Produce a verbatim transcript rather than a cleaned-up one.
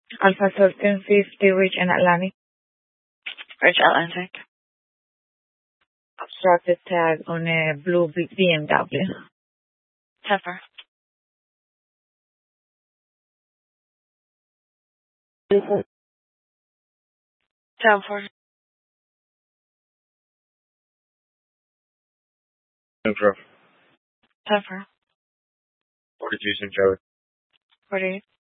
Alpha thirteen fifty, Rich and Atlantic. Rich Atlantic. Obstructed tag on a blue B- BMW. Teffer. Downforce. Intro. Teffer. forty-two Centralia. forty-eight.